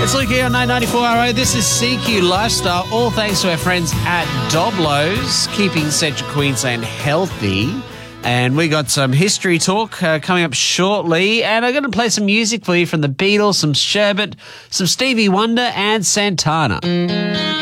It's Luke here on 994RO. This is CQ Lifestyle, all thanks to our friends at Doblo's, keeping Central Queensland healthy. And we got some history talk coming up shortly. And I'm going to play some music for you from the Beatles, some Sherbet, some Stevie Wonder and Santana.